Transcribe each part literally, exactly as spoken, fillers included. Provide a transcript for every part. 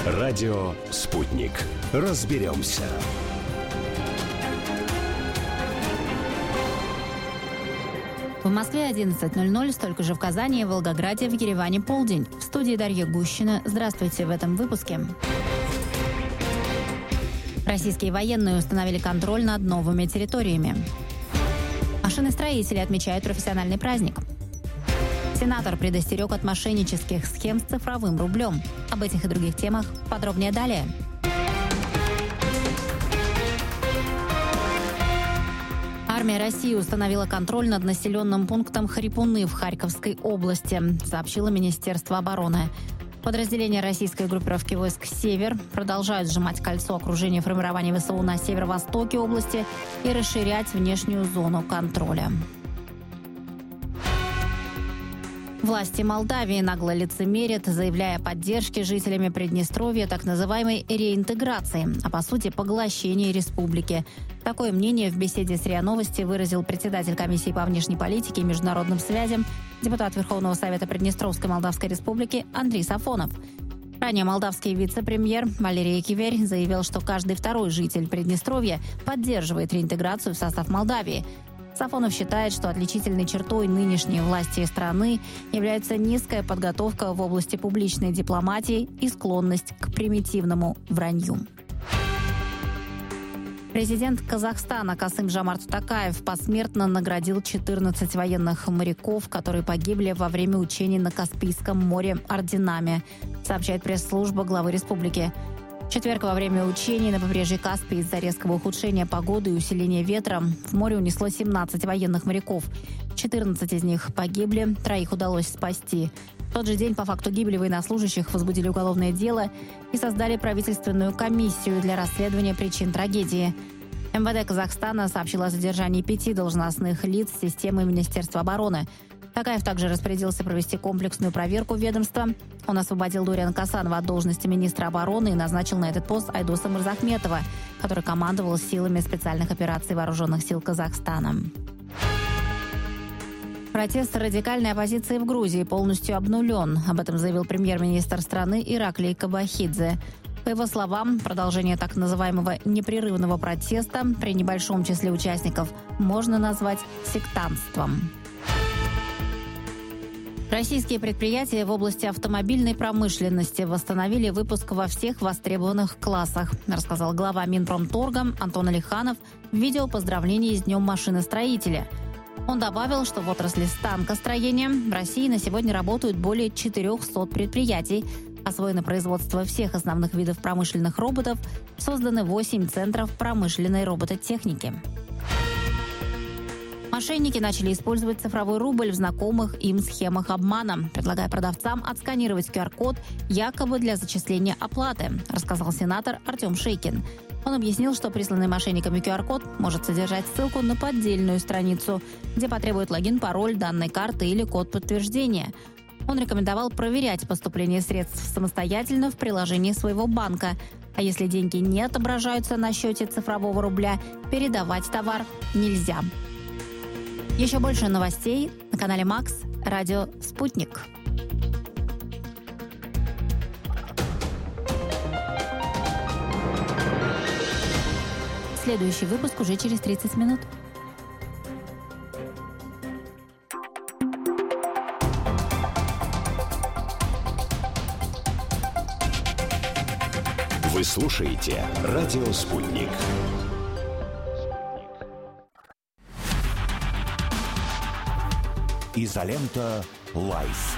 Радио «Спутник». Разберемся. В Москве одиннадцать ноль ноль, столько же в Казани, в Волгограде, в Ереване полдень. В студии Дарья Гущина. Здравствуйте в этом выпуске. Российские военные установили контроль над новыми территориями. Машиностроители отмечают профессиональный праздник. Сенатор предостерег от мошеннических схем с цифровым рублем. Об этих и других темах подробнее далее. Армия России установила контроль над населенным пунктом Харипуны в Харьковской области, сообщило Министерство обороны. Подразделения российской группировки войск «Север» продолжают сжимать кольцо окружения формирования ВСУ на северо-востоке области и расширять внешнюю зону контроля. Власти Молдавии нагло лицемерят, заявляя о поддержке жителями Приднестровья так называемой реинтеграции, а по сути поглощения республики. Такое мнение в беседе с РИА Новости выразил председатель комиссии по внешней политике и международным связям, депутат Верховного Совета Приднестровской Молдавской Республики Андрей Сафонов. Ранее молдавский вице-премьер Валерий Киверь заявил, что каждый второй житель Приднестровья поддерживает реинтеграцию в состав Молдавии. Сафонов считает, что отличительной чертой нынешней власти страны является низкая подготовка в области публичной дипломатии и склонность к примитивному вранью. Президент Казахстана Касым-Жомарт Токаев посмертно наградил четырнадцать военных моряков, которые погибли во время учений на Каспийском море орденами, сообщает пресс-служба главы республики. В четверг во время учений на побережье Каспия из-за резкого ухудшения погоды и усиления ветра в море унесло семнадцать военных моряков. четырнадцать из них погибли, троих удалось спасти. В тот же день по факту гибели военнослужащих возбудили уголовное дело и создали правительственную комиссию для расследования причин трагедии. МВД Казахстана сообщило о задержании пяти должностных лиц системы Министерства обороны. Токаев также распорядился провести комплексную проверку ведомства. Он освободил Дуриана Касанова от должности министра обороны и назначил на этот пост Айдоса Мырзахметова, который командовал силами специальных операций Вооруженных сил Казахстана. Протест радикальной оппозиции в Грузии полностью обнулен. Об этом заявил премьер-министр страны Ираклий Кобахидзе. По его словам, продолжение так называемого непрерывного протеста при небольшом числе участников можно назвать сектантством. Российские предприятия в области автомобильной промышленности восстановили выпуск во всех востребованных классах, рассказал глава Минпромторга Антон Алиханов в видео поздравлений с Днем машиностроителя. Он добавил, что в отрасли станкостроения в России на сегодня работают более четырехсот предприятий, освоено производство всех основных видов промышленных роботов, созданы восемь центров промышленной робототехники. Мошенники начали использовать цифровой рубль в знакомых им схемах обмана, предлагая продавцам отсканировать ку ар код якобы для зачисления оплаты, рассказал сенатор Артем Шейкин. Он объяснил, что присланный мошенниками ку ар код может содержать ссылку на поддельную страницу, где потребует логин, пароль, данные карты или код подтверждения. Он рекомендовал проверять поступление средств самостоятельно в приложении своего банка, а если деньги не отображаются на счете цифрового рубля, передавать товар нельзя. Еще больше новостей на канале Макс, радио «Спутник». Следующий выпуск уже через тридцать минут. Вы слушаете радио «Спутник». Изолента Лайф.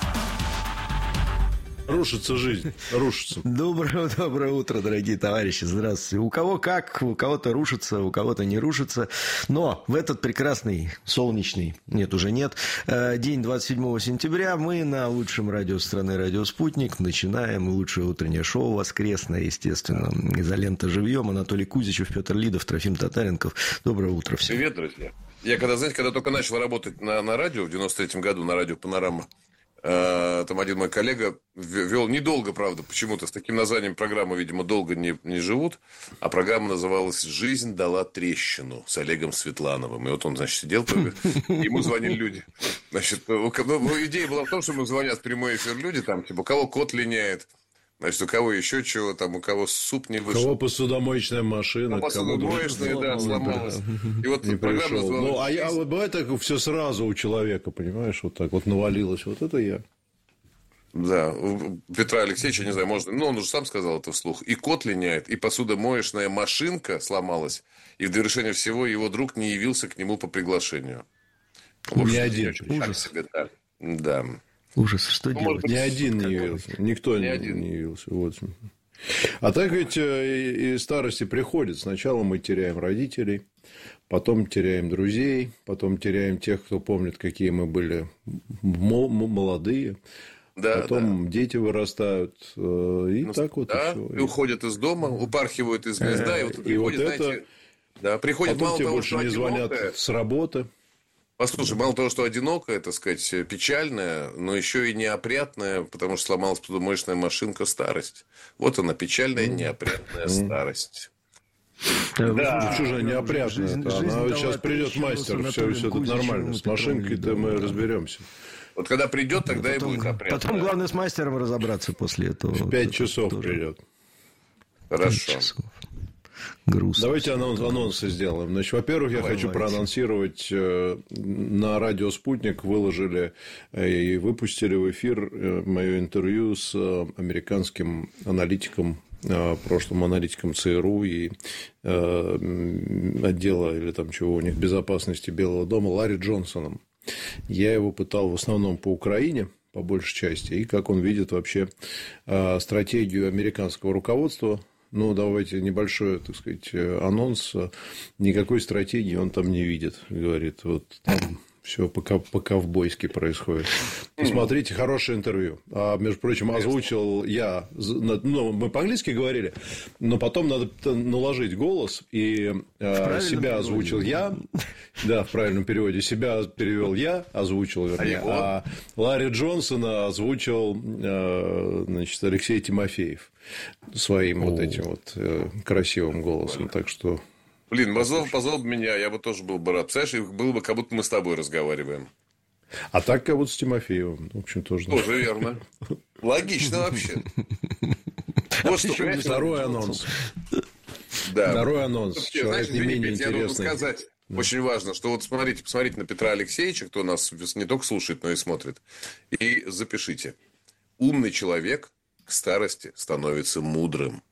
Рушится жизнь, рушится. Доброе, доброе утро, дорогие товарищи. Здравствуйте. У кого как, у кого-то рушится, у кого-то не рушится. Но в этот прекрасный, солнечный, нет, уже нет, день двадцать седьмого сентября мы на лучшем радио страны, радио «Спутник», начинаем лучшее утреннее шоу, воскресное, естественно. Изолента живьем. Анатолий Кузичев, Петр Лидов, Трофим Татаренков. Доброе утро всем. Привет, друзья. Я когда, знаете, когда только начал работать на, на радио в девяносто третьем году, на радио «Панорама», э, там один мой коллега вел недолго, правда, почему-то с таким названием программы, видимо, долго не, не живут, а программа называлась «Жизнь дала трещину» с Олегом Светлановым. И вот он, значит, сидел, ему звонили люди. Значит, ну, идея была в том, что ему звонят в прямой эфир люди, там, типа, у кого кот линяет, Значит, у кого еще чего, там, у кого суп не вышел. У кого посудомоечная машина. Ну, посудомоечная, да, сломалась. И вот не программа пришел. Ну, а, я, а вот бывает так, все сразу у человека, понимаешь, вот так вот навалилось. Вот это я. Да, у Петра Алексеевича, не знаю, можно... Ну, он уже сам сказал это вслух. И кот линяет, и посудомоечная машинка сломалась. И в довершение всего его друг не явился к нему по приглашению. Не один. Ужас. Себе, да. да. Ужас, что ну, делать? Ни один не явился. Никто ни не, один. не явился. Вот. А так ведь и старости приходит. Сначала мы теряем родителей, потом теряем друзей, потом теряем тех, кто помнит, какие мы были молодые. Да, потом да. дети вырастают. И ну, так вот да, и все. И уходят из дома, упархивают из гнезда. И вот, и приходит, вот это... знаете, да, приходит потом мало тебе того, больше что не звонят одинокая... с работы. Послушай, мало того, что одинокая, так сказать, печальная, но еще и неопрятная, потому что сломалась посудомоечная машинка, старость. Вот она, печальная, неопрятная mm. старость. Да, да. Что же неопрятная? Она сейчас придет мастер, все, все тут нормально. С машинкой-то мы разберемся. Вот когда придет, тогда потом, и будет опрятно. Потом главное с мастером разобраться после этого. В пять часов тоже. Придет. Хорошо. Грустно. Давайте анонс, анонсы сделаем. Значит, во-первых, я Давай, хочу давайте. проанонсировать. На радио «Спутник» выложили и выпустили в эфир мое интервью с американским аналитиком, прошлым аналитиком ЦРУ и отдела или там чего у них безопасности Белого дома Ларри Джонсоном. Я его пытал в основном по Украине, по большей части, и как он видит вообще стратегию американского руководства. Ну, давайте небольшой, так сказать, анонс. Никакой стратегии он там не видит. Говорит, вот там все по-ковбойски происходит. Посмотрите, хорошее интервью. А, между прочим, озвучил я. Ну, мы по-английски говорили, но потом надо наложить голос. И себя озвучил переводе. я. Да, в правильном переводе. Себя перевел я, озвучил, вернее. А, а Ларри Джонсона озвучил, значит, Алексей Тимофеев своим О. вот этим вот красивым голосом. Так что... Блин, позвал, позвал бы меня, я бы тоже был бы рад. Представляешь, было бы, как будто мы с тобой разговариваем. А так, как будто с Тимофеевым. В общем, тоже... Тоже верно. Логично вообще. Вот что, второй анонс. Да. Второй анонс. Человек не менее интересный. Я должен сказать, очень важно, что вот смотрите, посмотрите на Петра Алексеевича, кто нас не только слушает, но и смотрит, и запишите. Умный человек к старости становится мудрым.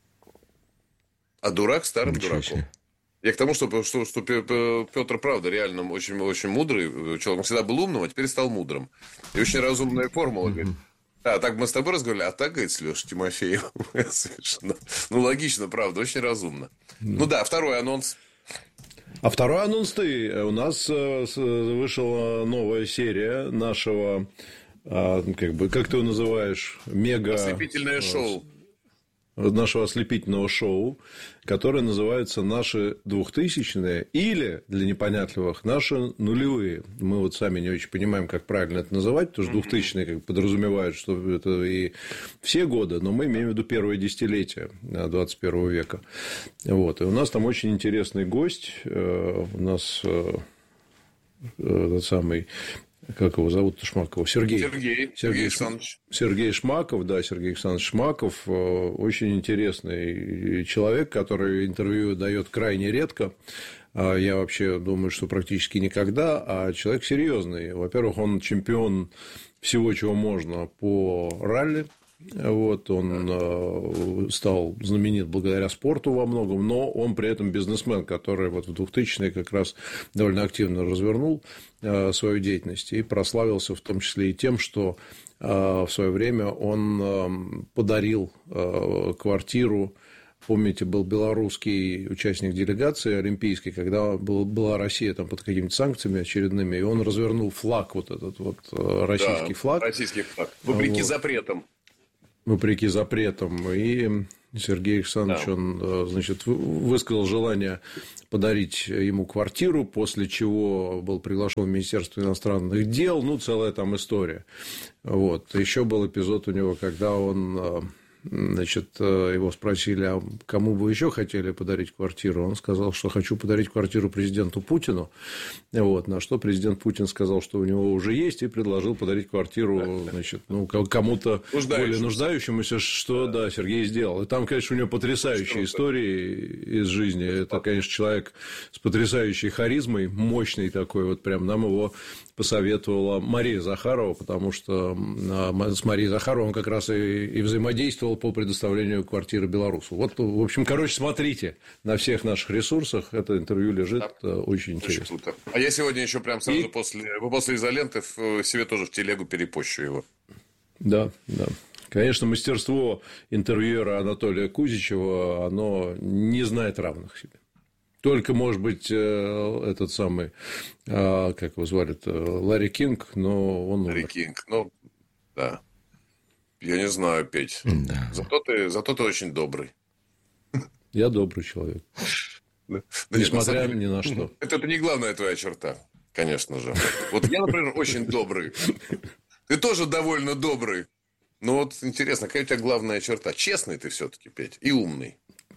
А дурак старым дураком. Я к тому, что, что, что Петр, правда, реально очень, очень мудрый человек. Он всегда был умным, а теперь стал мудрым. И очень разумная формула. Говорит. А, так мы с тобой разговаривали, а так, говорит, с Лешей Тимофеевым. Совершенно. Ну, логично, правда, очень разумно. Ну да, второй анонс. А второй анонс ты. У нас вышла новая серия нашего, как бы, как ты его называешь, мега... Ослепительное шоу. Нашего ослепительного шоу, которое называется «Наши двухтысячные» или, для непонятливых, «Наши нулевые». Мы вот сами не очень понимаем, как правильно это называть, потому что двухтысячные как бы подразумевают, что это и все годы, но мы имеем в виду первое десятилетие двадцать первого века. Вот. И у нас там очень интересный гость. У нас тот самый... Как его зовут-то Шмакова? Сергей. Сергей. Сергей, Сергей Александрович. Сергей Шмаков, да, Сергей Александрович Шмаков. Очень интересный человек, который интервью дает крайне редко. Я вообще думаю, что практически никогда. А человек серьезный. Во-первых, он чемпион всего, чего можно по ралли. Вот, он стал знаменит благодаря спорту во многом, но он при этом бизнесмен, который вот в двухтысячные как раз довольно активно развернул свою деятельность и прославился в том числе и тем, что в свое время он подарил квартиру. Помните, был белорусский участник делегации олимпийской, когда был, была Россия там под какими-то санкциями очередными, и он развернул флаг, вот этот вот российский да, флаг. Российский флаг. Вопреки вот. запретам. Вопреки запретам. И Сергей Александрович, да. он, значит, высказал желание подарить ему квартиру, после чего был приглашен в Министерство иностранных дел. Ну, целая там история. Вот. Еще был эпизод у него, когда он Значит, его спросили, а кому бы вы еще хотели подарить квартиру? Он сказал, что хочу подарить квартиру президенту Путину. Вот, на что президент Путин сказал, что у него уже есть, и предложил подарить квартиру, значит, ну, кому-то более нуждающемуся, что, да. да, Сергей сделал. И там, конечно, у него потрясающие истории из жизни. Это, конечно, человек с потрясающей харизмой, мощный такой, вот прям нам его посоветовала Мария Захарова, потому что с Марией Захаровой он как раз и, и взаимодействовал по предоставлению квартиры белорусу. Вот, в общем, короче, смотрите на всех наших ресурсах. Это интервью лежит, да. Очень интересно. Очень а я сегодня еще прям сразу и... после, после изоленты себе тоже в телегу перепощу его. Да, да. Конечно, мастерство интервьюера Анатолия Кузичева, оно не знает равных себе. Только, может быть, этот самый, как его звали, Ларри Кинг, но он умер. Ларри Кинг, ну, да. Я не знаю, Петь. Да. Зато ты, зато ты очень добрый. Я добрый человек. Да. Несмотря ни на что. Это, это не главная твоя черта, конечно же. Вот я, например, очень добрый. Ты тоже довольно добрый. Но вот интересно, какая у тебя главная черта? Честный ты все-таки, Петь, и умный.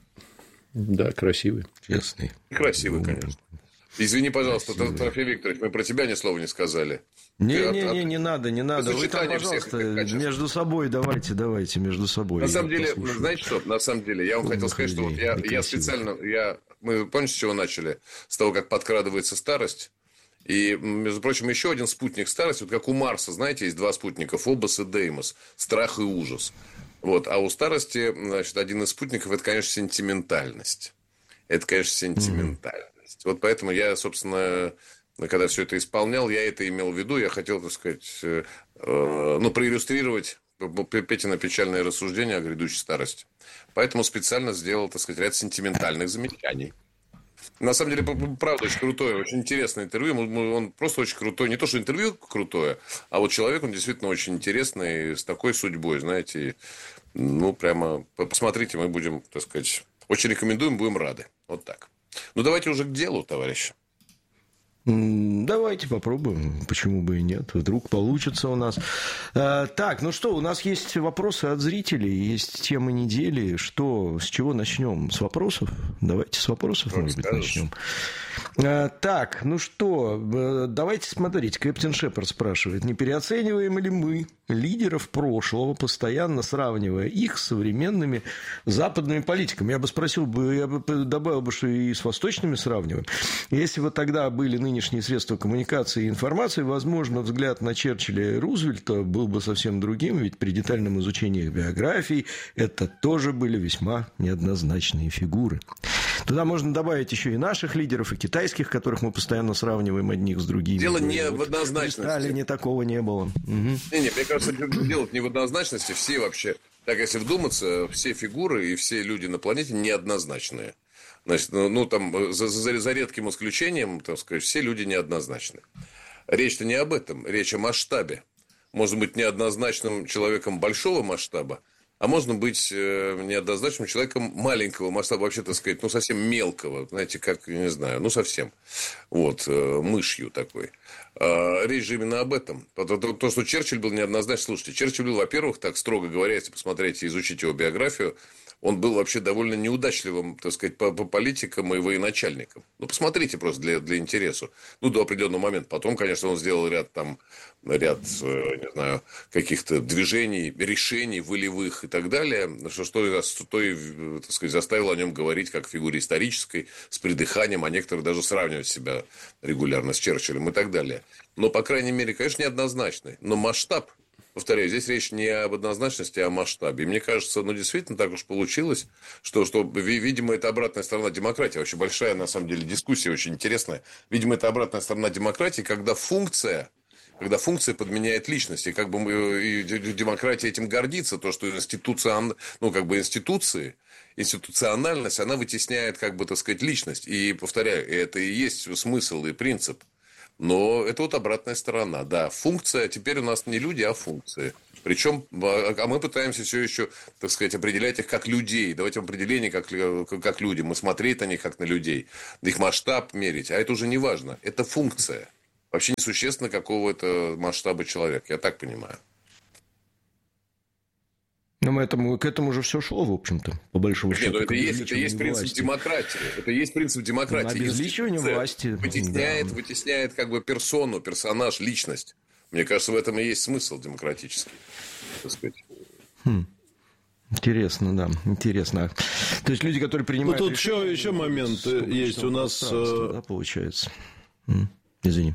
Да, красивый. Честный. Красивый, конечно. Извини, пожалуйста, красивый. Трофим Викторович, мы про тебя ни слова не сказали. Не-не-не, не, не надо, не надо. Вы там, пожалуйста, между собой давайте, давайте, между собой. На самом деле, послушаю. Знаете что? На самом деле, я вам Умных хотел сказать, людей, что вот я, я специально, я, мы, помните, с чего начали? С того, как подкрадывается старость. И, между прочим, еще один спутник старости, вот как у Марса, знаете, есть два спутника, Фобос и Деймос, страх и ужас. Вот. А у старости, значит, один из спутников – это, конечно, сентиментальность. Это, конечно, сентиментальность. Mm-hmm. Вот поэтому я, собственно, когда все это исполнял, я это имел в виду. Я хотел, так сказать, э, э, ну, проиллюстрировать Петина печальное рассуждение о грядущей старости. Поэтому специально сделал, так сказать, ряд сентиментальных замечаний. На самом деле, правда, очень крутое, очень интересное интервью. Он просто очень крутой. Не то, что интервью крутое, а вот человек, он действительно очень интересный, с такой судьбой, знаете. Ну, прямо посмотрите, мы будем, так сказать, очень рекомендуем, будем рады. Вот так. Ну, давайте уже к делу, товарищи. Давайте попробуем, почему бы и нет, вдруг получится у нас. А, так, ну что, у нас есть вопросы от зрителей, есть темы недели. Что, с чего начнем? С вопросов? Давайте с вопросов, что может быть, начнем. А, так, ну что, давайте смотреть. Кэптен Шепард спрашивает, не переоцениваем ли мы лидеров прошлого, постоянно сравнивая их с современными западными политиками? Я бы спросил, я бы добавил бы, что и с восточными сравниваем. Если бы тогда были нынешние средства коммуникации и информации, возможно, взгляд на Черчилля и Рузвельта был бы совсем другим, ведь при детальном изучении их биографий это тоже были весьма неоднозначные фигуры. Туда можно добавить еще и наших лидеров, и китайских, которых мы постоянно сравниваем одних с другими. Дело не вот в однозначности. При Сталине такого не было. Угу. Не, не, мне кажется, дело не в однозначности. Все вообще, так если вдуматься, все фигуры и все люди на планете неоднозначные. Значит, ну, ну там, за, за, за редким исключением, так сказать, все люди неоднозначны. Речь-то не об этом, речь о масштабе. Можно быть неоднозначным человеком большого масштаба, а можно быть э, неоднозначным человеком маленького масштаба, вообще, так сказать, ну, совсем мелкого, знаете, как, не знаю, ну, совсем, вот, э, мышью такой. А, речь же именно об этом. То, то, то, что Черчилль был неоднозначно, слушайте, Черчилль был, во-первых, так строго говоря, если посмотреть и изучить его биографию, он был вообще довольно неудачливым, так сказать, по, по политикам и военачальникам. Ну, посмотрите просто для, для интереса. Ну, до определенного момента. Потом, конечно, он сделал ряд там, ряд, не знаю, каких-то движений, решений волевых и так далее, что, что, что и, так сказать, заставило о нем говорить как фигуре исторической, с придыханием, а некоторые даже сравнивать себя регулярно с Черчиллем и так далее. Но, по крайней мере, конечно, неоднозначный. Но масштаб, повторяю, здесь речь не об однозначности, а о масштабе. И мне кажется, ну, действительно так уж получилось, что, что, видимо, это обратная сторона демократии. Вообще большая, на самом деле, дискуссия очень интересная. Видимо, это обратная сторона демократии, когда функция, когда функция подменяет личность. И как бы мы, и демократия этим гордится, то, что институция, ну, как бы институции, институциональность, она вытесняет, как бы, так сказать, личность. И, повторяю, это и есть смысл и принцип. Но это вот обратная сторона, да. Функция, теперь у нас не люди, а функции. Причем, а мы пытаемся все еще, так сказать, определять их как людей. Давайте определение как, как люди. Мы смотреть на них как на людей. Их масштаб мерить. А это уже не важно. Это функция. Вообще несущественно, какого это масштаба человека. Я так понимаю. Ну, Нам этому, к этому же все шло, в общем-то, по большому счету. Нет, это, есть, это есть принцип власти. демократии. Это есть принцип демократии. Обезличивание власти. Вытесняет, да. вытесняет как бы персону, персонаж, личность. Мне кажется, в этом и есть смысл демократический, так сказать. Хм. Интересно, да, интересно. То есть люди, которые принимают... Ну, тут еще, еще момент есть у нас... Да, получается. Извини.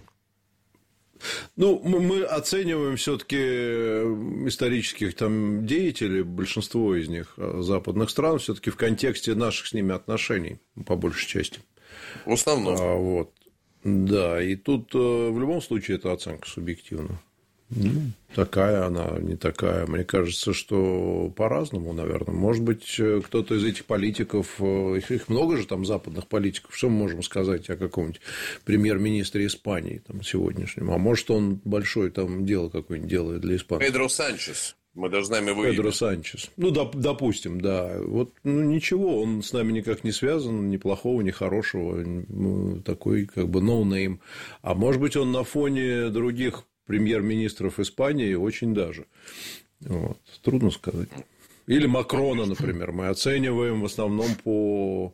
Ну, мы оцениваем все-таки исторических там деятелей, большинство из них западных стран, все-таки в контексте наших с ними отношений, по большей части. В основном. А, вот. Да, и тут в любом случае эта оценка субъективна. Ну, такая она, не такая. Мне кажется, что по-разному, наверное. Может быть, кто-то из этих политиков, их много же там западных политиков, что мы можем сказать о каком-нибудь премьер-министре Испании там, сегодняшнем? А может, он большое там дело какое-нибудь делает для Испании? Педро Санчес. Мы даже знаем его Педро имя. Санчес. Ну, доп- допустим, да. Вот ну, ничего, он с нами никак не связан, ни плохого, ни хорошего. Ну, такой как бы no-name. А может быть, он на фоне других премьер-министров Испании очень даже. Вот. Трудно сказать. Или Макрона, например, мы оцениваем в основном по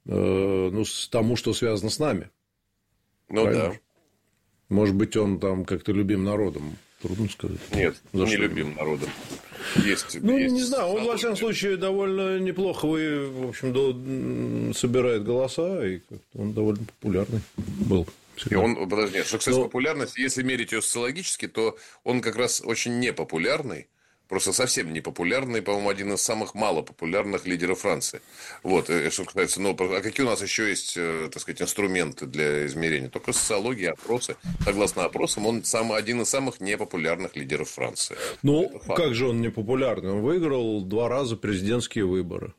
э, ну, тому, что связано с нами. Ну правильно? Да. Может быть, он там как-то любим народом. Трудно сказать. Нет, За не что? любим народом. Есть, Ну, есть не знаю, он, во всяком случае, довольно неплохо вы, в общем, до... собирает голоса, и он довольно популярный был. И он, подожди, что, кстати, Но... популярность, если мерить ее социологически, то он как раз очень непопулярный, просто совсем непопулярный, по-моему, один из самых малопопулярных лидеров Франции. Вот, что касается, ну, а какие у нас еще есть, так сказать, инструменты для измерения? Только социология, опросы. Согласно опросам, он сам, один из самых непопулярных лидеров Франции. Ну, как же он непопулярный? Он выиграл два раза президентские выборы.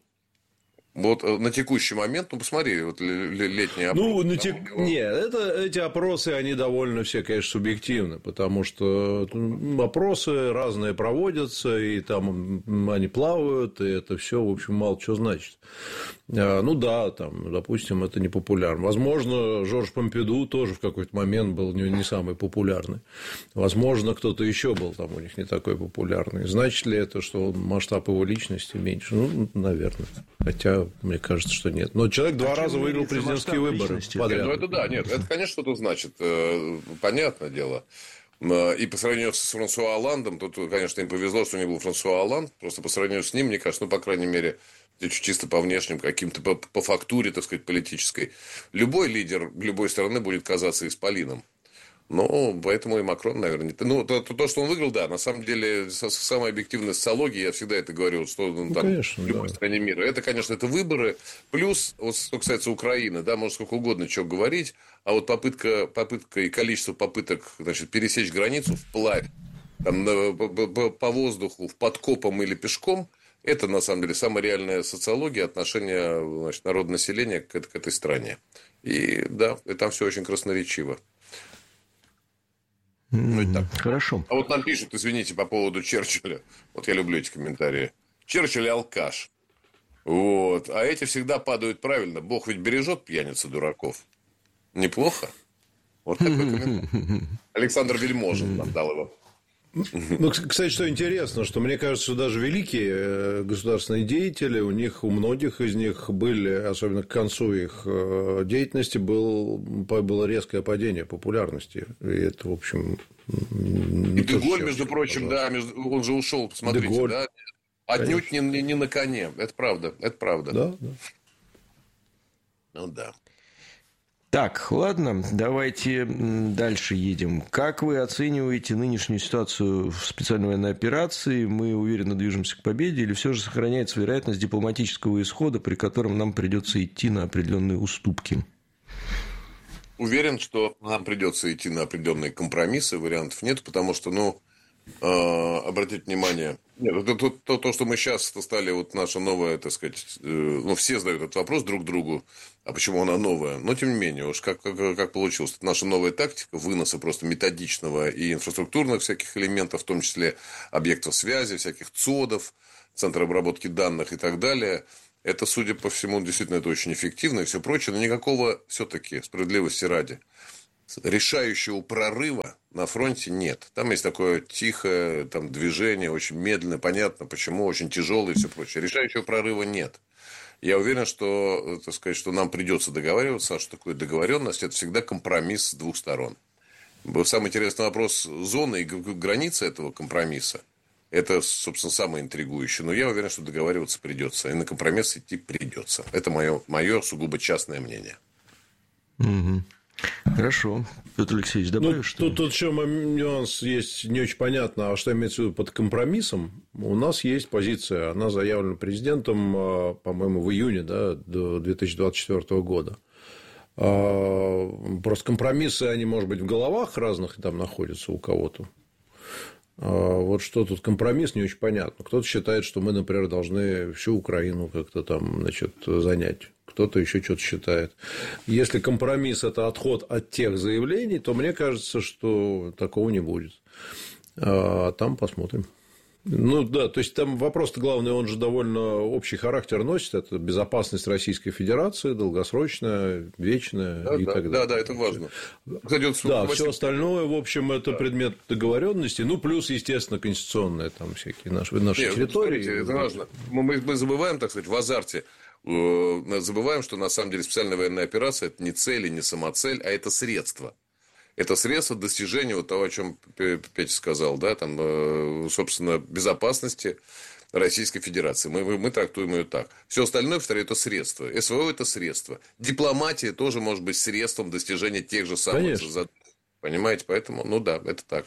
Вот на текущий момент, ну, посмотри, вот летний опрос. Ну, на там, тек... его... Нет, это, эти опросы, они довольно все, конечно, субъективны, потому что опросы разные проводятся, и там они плавают, и это все, в общем, мало что значит. Ну, да, там, допустим, это не популярно. Возможно, Жорж Помпиду тоже в какой-то момент был не, не самый популярный. Возможно, кто-то еще был там у них не такой популярный. Значит ли это, что масштаб его личности меньше? Ну, наверное. Хотя, мне кажется, что нет. Но человек два раза выиграл президентские выборы подряд. Ну, это да, нет, это, конечно, что-то значит. Понятное дело. И по сравнению с Франсуа Олландом, тут, конечно, им повезло, что не был Франсуа Олланд. Просто по сравнению с ним, мне кажется, ну, по крайней мере, чисто по внешним, каким-то по, по фактуре, так сказать, политической, любой лидер любой страны будет казаться исполином. Ну, поэтому и Макрон, наверное, не... Ну, то, то, что он выиграл, да, на самом деле, самая объективная социология, я всегда это говорю, что он ну, там конечно, в любой да. стране мира. Это, конечно, это выборы, плюс, вот, что касается Украины, да, можно сколько угодно чего говорить, а вот попытка, попытка и количество попыток, значит, пересечь границу вплавь, там, по, по, по воздуху, в подкопом или пешком, это, на самом деле, самая реальная социология отношения, значит, народного населения к, к этой стране. И, да, и там все очень красноречиво. Ну, так. Хорошо. А вот нам пишут, извините, по поводу Черчилля. Вот я люблю эти комментарии. Черчилль алкаш. Вот. А эти всегда падают правильно. Бог ведь бережет пьяниц и дураков. Неплохо. Вот такой комментарий. Александр Вельможин нам дал его. Ну, кстати, что интересно, что мне кажется, что даже великие государственные деятели, у них, у многих из них были, особенно к концу их деятельности, был, было резкое падение популярности. И это, в общем... И Деголь, между прочим, да, между, он же ушел, посмотрите, Деголь. Да, отнюдь не, не, не на коне. Это правда, это правда. Да, да. Ну, да. Так, ладно, давайте дальше едем. Как вы оцениваете нынешнюю ситуацию в специальной военной операции? Мы уверенно движемся к победе или все же сохраняется вероятность дипломатического исхода, при котором нам придется идти на определенные уступки? Уверен, что нам придется идти на определенные компромиссы, вариантов нет, потому что, ну, э, обратите внимание, нет, то, то, то, то, что мы сейчас стали, вот наша новая, так сказать, э, ну, все задают этот вопрос друг другу, а почему она новая? Но, тем не менее, уж как, как, как получилось, это наша новая тактика выноса просто методичного и инфраструктурных всяких элементов, в том числе объектов связи, всяких ЦОДов, центра обработки данных и так далее. Это, судя по всему, действительно это очень эффективно и все прочее, но никакого все-таки справедливости ради. решающего прорыва на фронте нет. Там есть такое тихое там, движение, очень медленное, понятно, почему, очень тяжелое и все прочее. Решающего прорыва нет. Я уверен, что, так сказать, что нам придется договариваться. А что такое договоренность? Это всегда компромисс с двух сторон. Самый интересный вопрос зоны и границы этого компромисса. Это, собственно, самое интригующее. Но я уверен, что договариваться придется. И на компромисс идти придется. Это мое, мое сугубо частное мнение. Угу. Хорошо. Петр Алексеевич, добавишь? Ну, что? Тут, тут еще нюанс есть не очень понятно. А что имеется в виду под компромиссом? У нас есть позиция. Она заявлена президентом, по-моему, в июне, да, до две тысячи двадцать четвёртого года. Просто компромиссы, они, может быть, в головах разных там находятся у кого-то. Вот что тут компромисс, не очень понятно. Кто-то считает, что мы, например, должны всю Украину как-то там, значит, занять. Кто-то еще что-то считает. Если компромисс – это отход от тех заявлений, то мне кажется, что такого не будет. А там посмотрим. Ну да, то есть там вопрос-то главный, он же довольно общий характер носит. Это безопасность Российской Федерации, долгосрочная, вечная да, и да, так далее. Да, да, это важно. Кстати, вот да, все остальное, в общем, это да. предмет договоренности. Ну, плюс, естественно, конституционные там всякие наши, наши Нет, территории. Смотрите, это важно. Мы, мы забываем, так сказать, в азарте. Забываем, что на самом деле специальная военная операция – это не цель и не самоцель, а это средство. Это средство достижения вот того, о чем Петя сказал, да, там, собственно, безопасности Российской Федерации. Мы, мы, мы трактуем ее так. Все остальное, повторяю, это средство. СВО – это средство. Дипломатия тоже может быть средством достижения тех же самых задач. Понимаете? Поэтому, ну да, это так.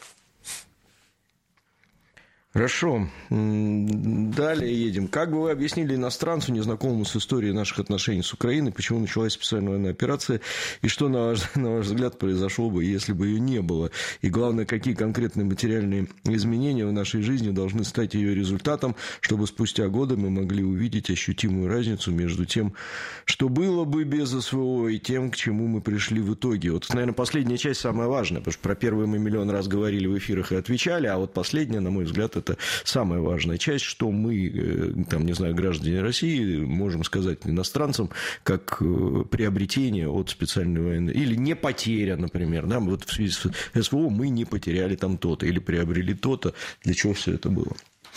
Хорошо. Далее едем. Как бы вы объяснили иностранцу, незнакомому с историей наших отношений с Украиной, почему началась специальная военная операция, и что, на ваш, на ваш взгляд, произошло бы, если бы ее не было? И главное, какие конкретные материальные изменения в нашей жизни должны стать ее результатом, чтобы спустя годы мы могли увидеть ощутимую разницу между тем, что было бы без СВО, и тем, к чему мы пришли в итоге. Вот, наверное, последняя часть самая важная, потому что про первую мы миллион раз говорили в эфирах и отвечали, а вот последняя, на мой взгляд, это самая важная часть, что мы, там, не знаю, граждане России, можем сказать иностранцам, как приобретение от специальной военной, или не потеря, например, да, вот в связи с СВО мы не потеряли там то-то, или приобрели то-то, для чего все это было.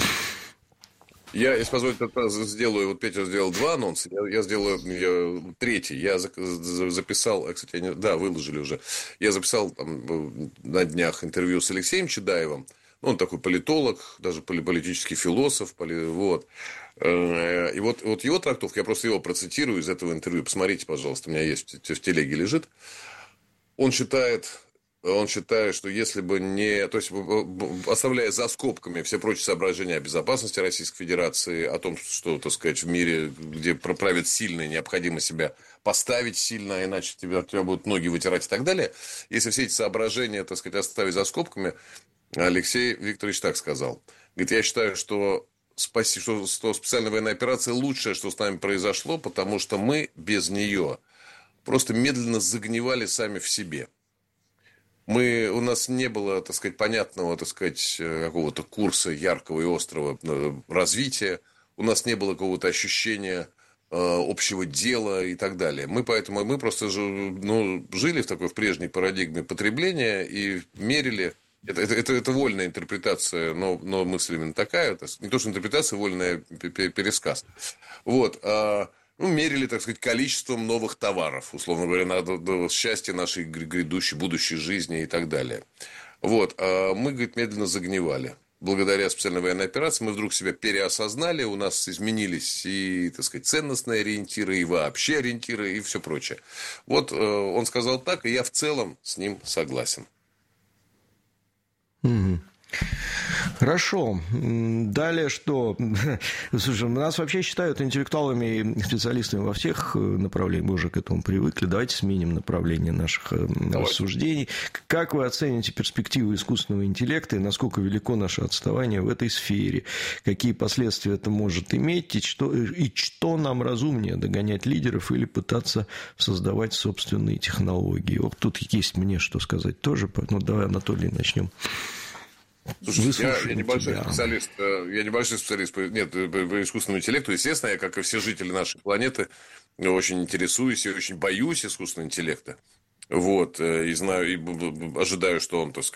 Я, если позволите, сделаю, вот Петя сделал два анонса, я, я сделаю я, третий. Я записал, кстати, они, да, выложили уже, я записал там, на днях интервью с Алексеем Чедаевым. Он такой политолог, даже политический философ. Вот. И вот, вот его трактовка, я просто его процитирую из этого интервью. Посмотрите, пожалуйста, у меня есть в телеге лежит. Он считает, он считает, что если бы не... То есть, оставляя за скобками все прочие соображения о безопасности Российской Федерации, о том, что, так сказать, в мире, где правят сильные, необходимо себя поставить сильно, иначе тебя, тебя будут ноги вытирать и так далее. Если все эти соображения, так сказать, оставить за скобками... Алексей Викторович так сказал. Говорит, я считаю, что, спаси, что, что специальная военная операция лучшее, что с нами произошло, потому что мы без нее просто медленно загнивали сами в себе. Мы, у нас не было, так сказать, понятного, так сказать, какого-то курса яркого и острого развития. У нас не было какого-то ощущения э, общего дела и так далее. Мы поэтому мы просто ну, жили в такой в прежней парадигме потребления и мерили. Это, это, это, это вольная интерпретация, но, но мысль именно такая. Это не то, что интерпретация, вольная пересказ. Вот. А, ну, мерили, так сказать, количеством новых товаров, условно говоря, надо до счастья нашей грядущей, будущей жизни и так далее. Вот. А мы, говорит, медленно загнивали. Благодаря специальной военной операции мы вдруг себя переосознали, у нас изменились и, так сказать, ценностные ориентиры, и вообще ориентиры, и все прочее. Вот он сказал так, и я в целом с ним согласен. Угу. Хорошо. Далее что? Слушай, нас вообще считают интеллектуалами и специалистами во всех направлениях. Мы уже к этому привыкли. Давайте сменим направление наших Давайте. рассуждений. Как вы оцените перспективы искусственного интеллекта и насколько велико наше отставание в этой сфере? Какие последствия это может иметь? И что, и что нам разумнее, догонять лидеров или пытаться создавать собственные технологии? Вот тут есть мне что сказать тоже. Ну, давай, Анатолий, начнем. Слушайте, я, я небольшой тебя. специалист, я небольшой специалист по, нет, по искусственному интеллекту. Естественно, я, как и все жители нашей планеты, очень интересуюсь и очень боюсь искусственного интеллекта. Вот, и знаю, и ожидаю, что он, так сказать,